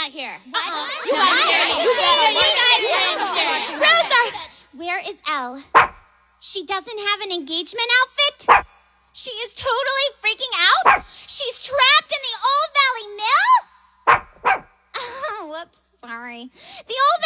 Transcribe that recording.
not here. You guys here. Rosa! Where is Elle? She doesn't have an engagement outfit? She is totally freaking out? She's trapped in the Old Valley Mill? Oh, whoops, sorry. The Old